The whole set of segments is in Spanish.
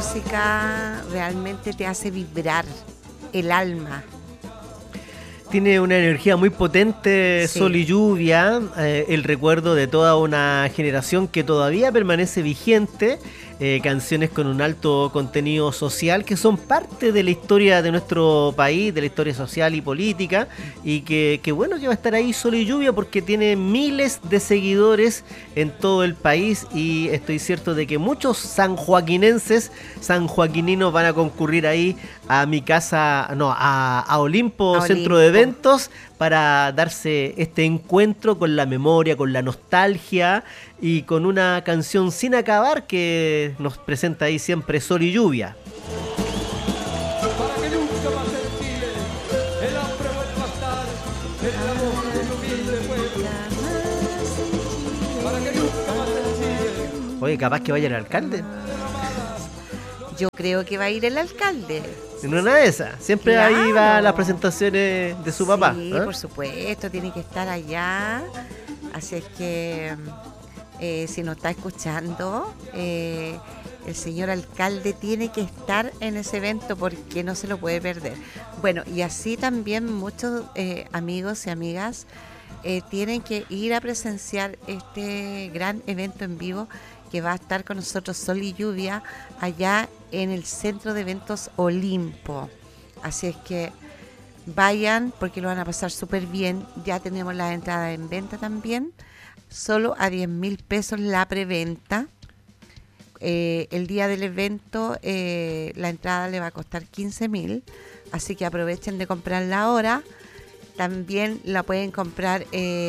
música realmente te hace vibrar el alma. Tiene una energía muy potente, Sí. Sol y Lluvia, el recuerdo de toda una generación que todavía permanece vigente, canciones con un alto contenido social que son parte de la historia de nuestro país, de la historia social y política, y que bueno que va a estar ahí Sol y Lluvia porque tiene miles de seguidores en todo el país y estoy cierto de que muchos sanjuaquininos van a concurrir ahí a mi casa, no, a Olimpo, Centro de Eventos, para darse este encuentro con la memoria, con la nostalgia y con una canción sin acabar que nos presenta ahí siempre Sol y Lluvia. Para que nunca más en Chile el hambre vuelva a estar en la voz del humilde pueblo. Para que nunca más en Chile. Oye, capaz que vaya el alcalde. Yo creo que va a ir el alcalde. En una de esas. Siempre Claro. ahí va a las presentaciones de su papá. Sí, por supuesto, tiene que estar allá. Así es que si nos está escuchando, el señor alcalde tiene que estar en ese evento porque no se lo puede perder. Bueno, y así también muchos amigos y amigas tienen que ir a presenciar este gran evento en vivo que va a estar con nosotros Sol y Lluvia allá en el Centro de Eventos Olimpo. Así es que vayan porque lo van a pasar súper bien. Ya tenemos las entradas en venta también. Solo a 10.000 pesos la preventa. El día del evento la entrada le va a costar 15.000. Así que aprovechen de comprarla ahora. También la pueden comprar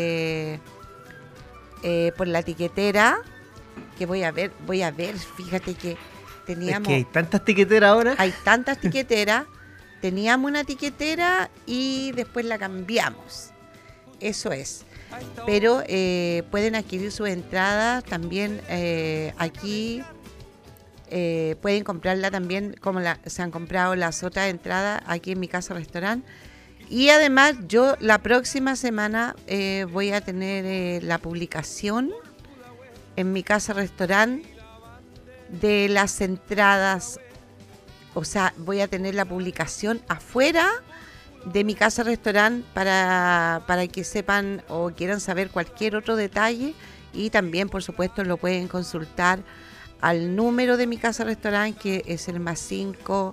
por la tiquetera. Que voy a ver, fíjate que teníamos... Es que hay tantas tiqueteras ahora. Hay tantas tiqueteras, teníamos una tiquetera y después la cambiamos. Eso es. Pero pueden adquirir sus entradas también aquí. Pueden comprarla también como se han comprado las otras entradas aquí en mi casa restaurante. Y además yo la próxima semana voy a tener la publicación en mi casa restaurante de las entradas, o sea, voy a tener la publicación afuera de mi casa restaurante para que sepan o quieran saber cualquier otro detalle y también por supuesto lo pueden consultar al número de mi casa restaurante que es el +5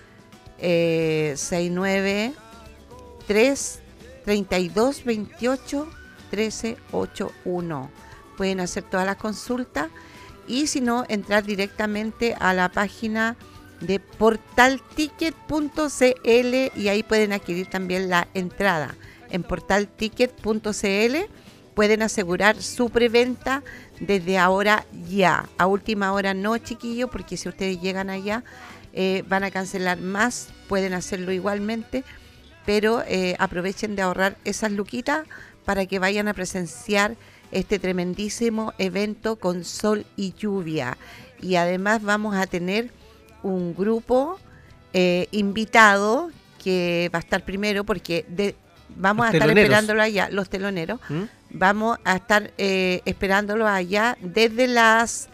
69 3 32 28 13 81. Pueden hacer todas las consultas y si no, entrar directamente a la página de portalticket.cl y ahí pueden adquirir también la entrada. En portalticket.cl pueden asegurar su preventa desde ahora ya. A última hora no, chiquillos, porque si ustedes llegan allá van a cancelar más, pueden hacerlo igualmente, pero aprovechen de ahorrar esas luquitas para que vayan a presenciar este tremendísimo evento con Sol y Lluvia. Y además vamos a tener un grupo invitado que va a estar primero porque vamos a estar esperándolo allá, los teloneros. Vamos a estar esperándolo allá desde las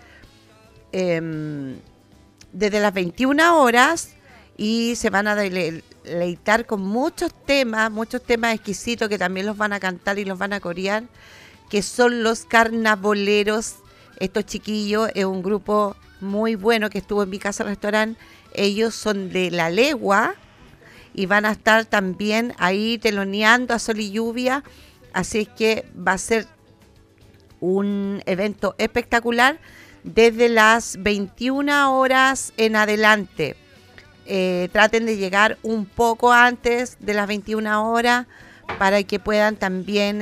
21 horas y se van a deleitar con muchos temas exquisitos que también los van a cantar y los van a corear, que son los carnavoleros. Estos chiquillos es un grupo muy bueno que estuvo en mi casa restaurante. Ellos son de La Legua y van a estar también ahí teloneando a Sol y Lluvia. Así es que va a ser un evento espectacular desde las 21 horas en adelante. Traten de llegar un poco antes de las 21 horas para que puedan también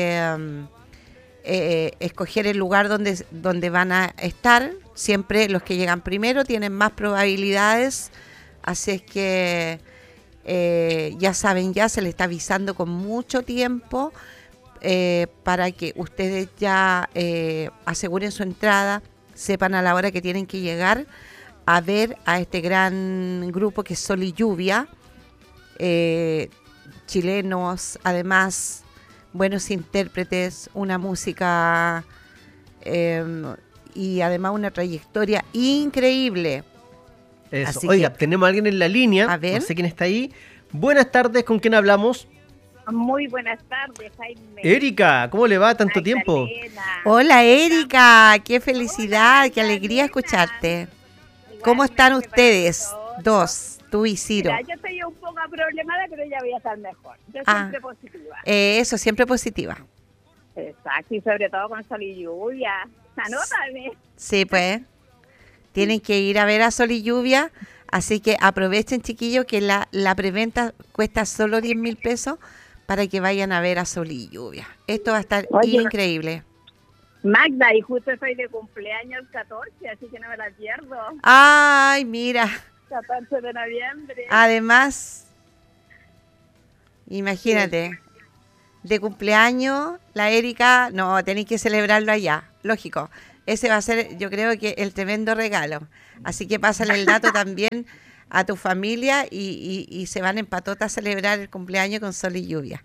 escoger el lugar donde van a estar. Siempre los que llegan primero tienen más probabilidades, así es que ya saben, ya se les está avisando con mucho tiempo para que ustedes ya aseguren su entrada, sepan a la hora que tienen que llegar a ver a este gran grupo que es Sol y Lluvia, chilenos, además buenos intérpretes, una música y además una trayectoria increíble. Eso. Así Oiga, que, tenemos a alguien en la línea. A ver. No sé quién está ahí. Buenas tardes, ¿con quién hablamos? Muy buenas tardes, Jaime. Erika, ¿cómo le va? ¿Tanto tiempo? Magdalena. hola Erika, qué felicidad, Hola, qué alegría Magdalena. escucharte. Igualmente ¿Cómo están para ustedes? nosotros. Dos, tú y Ciro. Mira, yo estoy un poco problemada, pero ya voy a estar mejor. Yo Ah. siempre positiva. Eso, siempre positiva. Exacto, y sobre todo con sol y lluvia. Anótame. Sí, pues. Tienen que ir a ver a Sol y Lluvia, así que aprovechen, chiquillos, que la preventa cuesta solo 10.000 pesos para que vayan a ver a Sol y Lluvia. Esto va a estar Oye. increíble. Magda, y justo soy de cumpleaños 14, así que no me la pierdo. Ay, mira. 14 de noviembre. Además, imagínate, de cumpleaños, la Erika, no, tenéis que celebrarlo allá, lógico. Ese va a ser, yo creo que el tremendo regalo. Así que pásale el dato también a tu familia y se van en patota a celebrar el cumpleaños con Sol y Lluvia.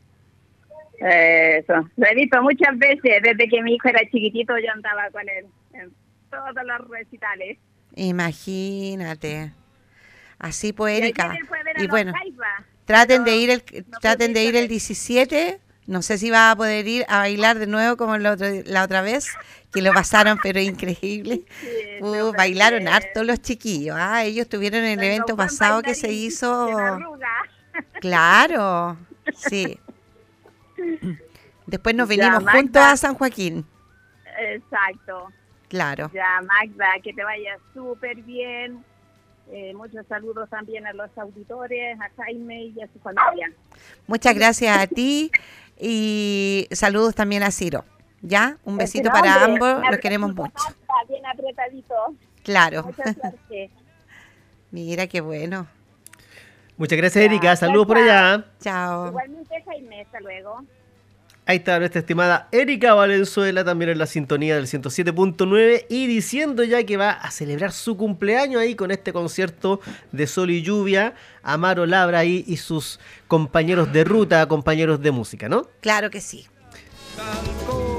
Eso, lo he visto muchas veces. Desde que mi hijo era chiquitito, yo andaba con él en todos los recitales. Imagínate. Así pues, Y Erika. ayer fue a ver a Y los bueno, Jaivas, traten pero de ir no traten de pudiste ir el ver. 17. No sé si va a poder ir a bailar de nuevo como la otra vez, que lo pasaron, pero increíble. Sí, súper Bailaron bien. harto los chiquillos. Ellos estuvieron en el Tengo evento buen pasado que se bailarín, hizo. de la arruga. Claro, sí. Después nos Ya, venimos Magda. juntos a San Joaquín. Exacto. Claro. Ya, Magda, que te vaya súper bien. Muchos saludos también a los auditores, a Jaime y a su familia. Muchas gracias a ti y saludos también a Ciro. ¿Ya? Un besito Pero, para hombre, ambos, un los queremos mucho. abrecito, Magda, bien apretadito. Claro. Mucha suerte. Mira qué bueno. Muchas gracias, Ya, Erika. Saludos por chao, allá. Chao. Igualmente, Jaime, hasta luego. Ahí está nuestra estimada Erika Valenzuela, también en la sintonía del 107.9 y diciendo ya que va a celebrar su cumpleaños ahí con este concierto de Sol y Lluvia, Amaro Labra ahí y sus compañeros de ruta, compañeros de música, ¿no? Claro que sí. Tal como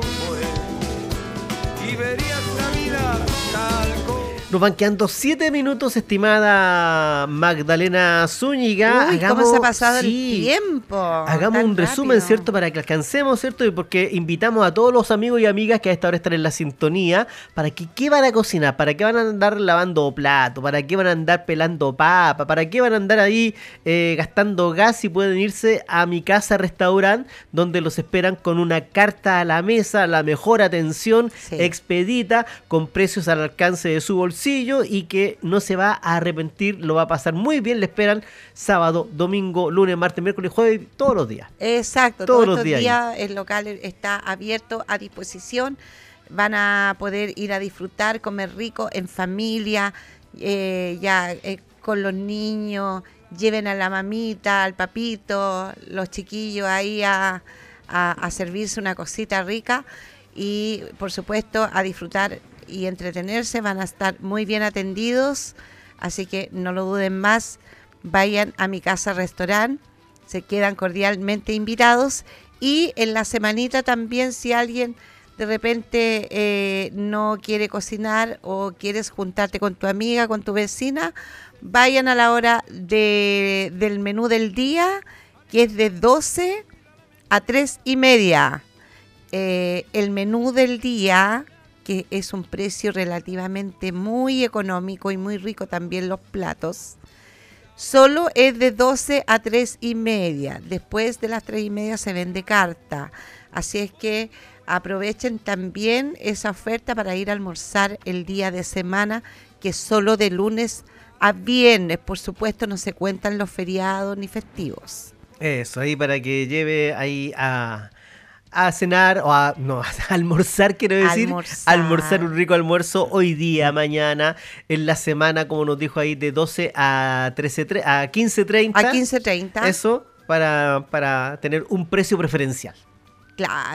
es. Y verías la vida tal como Nos van quedando 7 minutos, estimada Magdalena Zúñiga. Uy, cómo se ha pasado sí, el tiempo. Hagamos Tan un resumen, rápido. ¿cierto? Para que alcancemos, ¿cierto? Y porque invitamos a todos los amigos y amigas que a esta hora están en la sintonía, para que ¿qué van a cocinar? ¿Para qué van a andar lavando plato? ¿Para qué van a andar pelando papa? ¿Para qué van a andar ahí gastando gas y pueden irse a Mi Casa Restaurant, donde los esperan con una carta a la mesa, la mejor atención, Sí. expedita, con precios al alcance de su bolsillo y que no se va a arrepentir, lo va a pasar muy bien, le esperan sábado, domingo, lunes, martes, miércoles, jueves, todos los días. Exacto, Todos todos los estos días días el local está abierto a disposición. Van a poder ir a disfrutar, comer rico en familia, con los niños. Lleven a la mamita, al papito, los chiquillos ahí a servirse una cosita rica y por supuesto a disfrutar y entretenerse. Van a estar muy bien atendidos, así que no lo duden más. Vayan a Mi Casa Restaurant, se quedan cordialmente invitados. Y en la semanita también, si alguien de repente no quiere cocinar o quieres juntarte con tu amiga, con tu vecina, vayan a la hora del menú del día, que es de 12 a 3:30. El menú del día, que es un precio relativamente muy económico y muy rico también los platos, solo es de 12 a 3:30. Después de las 3:30 se vende carta. Así es que aprovechen también esa oferta para ir a almorzar el día de semana, que es solo de lunes a viernes. Por supuesto, no se cuentan los feriados ni festivos. Eso, ahí para que lleve ahí a cenar o a almorzar, quiero decir, almorzar un rico almuerzo hoy día, mañana, en la semana, como nos dijo ahí, de 12 a 15:30. A 15:30. Eso, para tener un precio preferencial. Claro.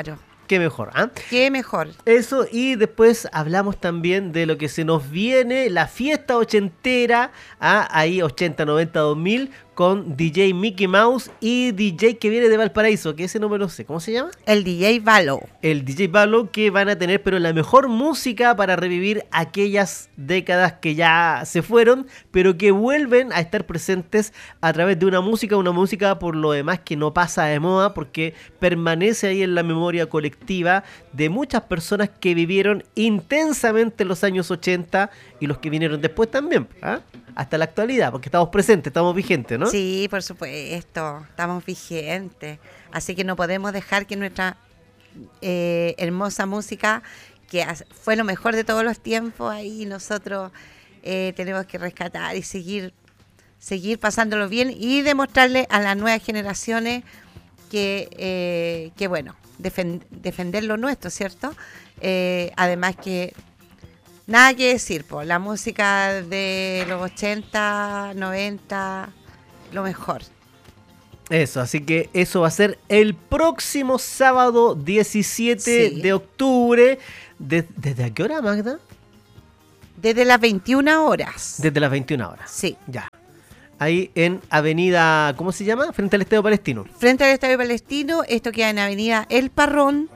qué mejor, ¿ah? Qué mejor. Eso, y después hablamos también de lo que se nos viene, la fiesta ochentera, ahí 80, 90, 2000, con DJ Mickey Mouse y DJ que viene de Valparaíso, que ese no me lo sé, ¿cómo se llama? El DJ Valo. El DJ Valo, que van a tener pero la mejor música para revivir aquellas décadas que ya se fueron, pero que vuelven a estar presentes a través de una música por lo demás que no pasa de moda, porque permanece ahí en la memoria colectiva de muchas personas que vivieron intensamente los años 80 y los que vinieron después también, ¿ah? Hasta la actualidad, porque estamos presentes, estamos vigentes, ¿no? Sí, por supuesto, estamos vigentes. Así que no podemos dejar que nuestra hermosa música, que fue lo mejor de todos los tiempos, ahí nosotros tenemos que rescatar y seguir pasándolo bien y demostrarle a las nuevas generaciones que bueno, defender lo nuestro, ¿cierto? Además que nada que decir, la música de los 80, 90, lo mejor. Eso, así que eso va a ser el próximo sábado 17 de octubre. ¿Desde a qué hora, Magda? Desde las 21 horas. Desde las 21 horas. Sí. Ya. Ahí en Avenida, ¿cómo se llama? Frente al Estadio Palestino. Frente al Estadio Palestino, esto queda en Avenida El Parrón,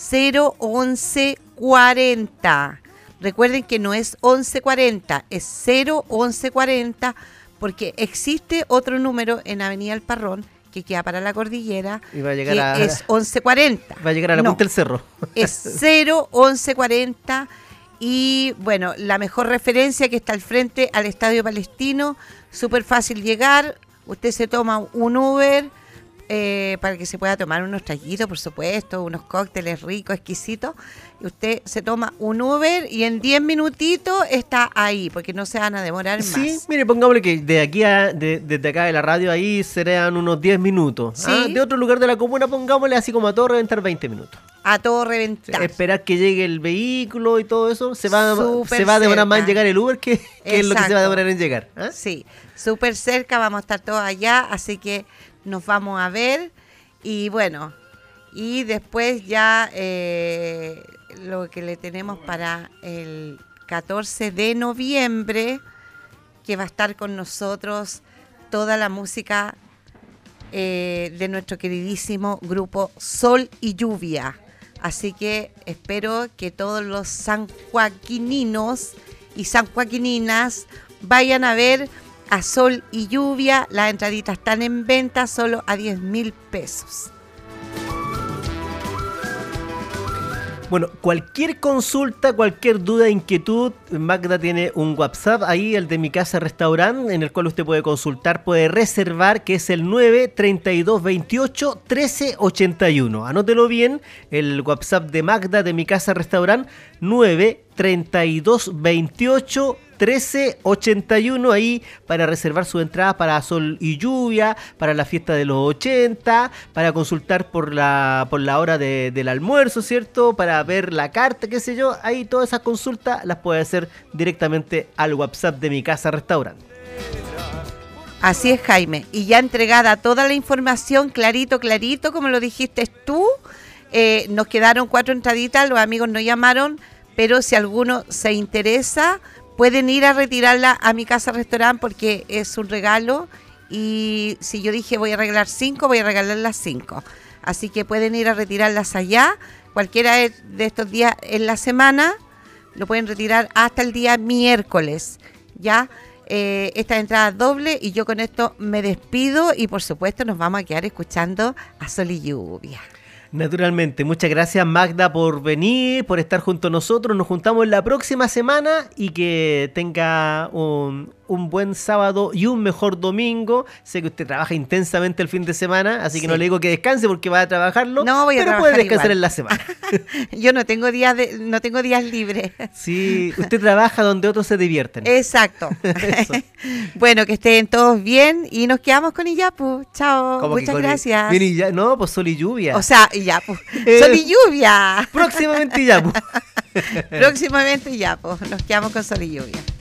01140. Recuerden que no es 1140, es 01140, porque existe otro número en Avenida El Parrón que queda para la cordillera, y va a llegar que es 1140. Va a llegar a la punta del cerro. Es 01140 y bueno, la mejor referencia que está al frente al Estadio Palestino, súper fácil llegar, usted se toma un Uber para que se pueda tomar unos traguitos, por supuesto, unos cócteles ricos, exquisitos. Y usted se toma un Uber y en 10 minutitos está ahí, porque no se van a demorar más. Sí, mire, pongámosle que desde acá de la radio ahí serán unos 10 minutos. ¿Sí? De otro lugar de la comuna, pongámosle así como a todo reventar 20 minutos. A todo reventar. Esperar que llegue el vehículo y todo eso, se va a demorar cerca. más en llegar el Uber que es lo que se va a demorar en llegar. Sí, súper cerca, vamos a estar todos allá, así que nos vamos a ver y bueno, y después ya lo que le tenemos para el 14 de noviembre, que va a estar con nosotros toda la música de nuestro queridísimo grupo Sol y Lluvia. Así que espero que todos los sanjoaquininos y sanjoaquininas vayan a ver a Sol y Lluvia. Las entraditas están en venta solo a 10.000 pesos. Bueno, cualquier consulta, cualquier duda, inquietud, Magda tiene un WhatsApp ahí, el de Mi Casa Restaurante, en el cual usted puede consultar, puede reservar, que es el 93228-1381. Anótelo bien, el WhatsApp de Magda de Mi Casa Restaurante, 93228-1381, ahí para reservar su entrada para Sol y Lluvia, para la fiesta de los 80, para consultar por la hora del almuerzo, ¿cierto? Para ver la carta, qué sé yo, ahí todas esas consultas las puede hacer directamente al WhatsApp de Mi Casa Restaurante. Así es, Jaime, y ya entregada toda la información, clarito, como lo dijiste tú, nos quedaron 4 entraditas, los amigos nos llamaron, pero si alguno se interesa, pueden ir a retirarla a Mi Casa Restaurante porque es un regalo y si yo dije voy a regalar 5, voy a regalar las 5. Así que pueden ir a retirarlas allá, cualquiera de estos días en la semana, lo pueden retirar hasta el día miércoles, ¿ya? Esta entrada doble y yo con esto me despido y por supuesto nos vamos a quedar escuchando a Sol y Lluvia. Naturalmente, muchas gracias Magda por venir, por estar junto a nosotros. Nos juntamos la próxima semana y que tenga un buen sábado y un mejor domingo. Sé que usted trabaja intensamente el fin de semana, así que no le digo que descanse porque va a trabajarlo, no, voy a pero puede descansar igual en la semana. Yo no tengo días libres. Sí, usted trabaja donde otros se divierten. Exacto. Bueno, que estén todos bien y nos quedamos con Iyapu. Chao. Muchas gracias. Bien, no, pues Sol y Lluvia. O sea, Iyapu. Sol y Lluvia. Próximamente Iyapu. Próximamente Iyapu. Nos quedamos con Sol y Lluvia.